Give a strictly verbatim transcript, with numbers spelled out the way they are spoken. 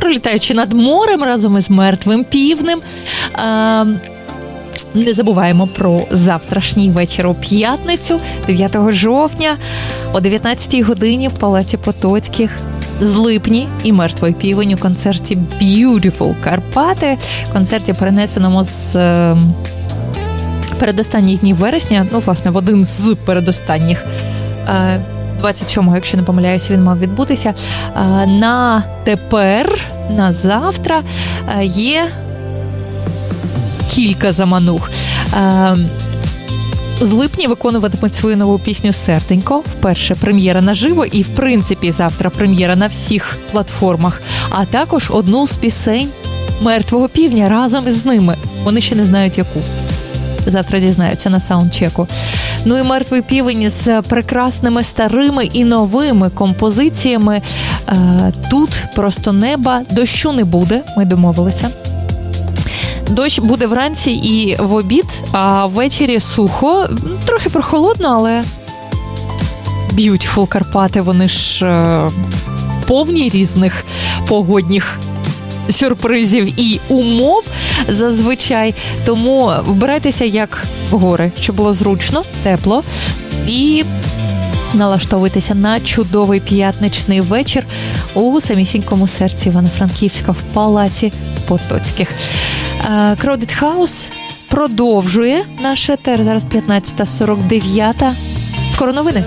пролітаючи над морем разом із мертвим півнем. Не забуваємо про завтрашній вечір у п'ятницю, дев'ятого жовтня, о дев'ятнадцятій годині в Палаці Потоцьких з Липні і мертвий півень у концерті Beautiful Карпати. Концерті, перенесеному з е, передостанніх днів вересня, ну, власне, в один з передостанніх, е, двадцять сьомого, якщо не помиляюся, він мав відбутися. Е, на тепер, на завтра е, є кілька заманух. Е, З липня виконуватимуть свою нову пісню «Серденько». Вперше прем'єра наживо і, в принципі, завтра прем'єра на всіх платформах. А також одну з пісень «Мертвого півня» разом із ними. Вони ще не знають, яку. Завтра дізнаються на саундчеку. Ну і «Мертвий півень» з прекрасними старими і новими композиціями. Е, тут просто неба, дощу не буде, ми домовилися. Дощ буде вранці і в обід, а ввечері сухо, трохи прохолодно, але Beautiful Карпати, вони ж е, повні різних погодних сюрпризів і умов зазвичай. Тому вбирайтеся як в гори, щоб було зручно, тепло і налаштовуйтеся на чудовий п'ятничний вечір у самісінькому серці Івано-Франківська в Палаці Потоцьких. Crowded House продовжує наш етер. Зараз п'ятнадцята сорок дев'ять. Скоро новини.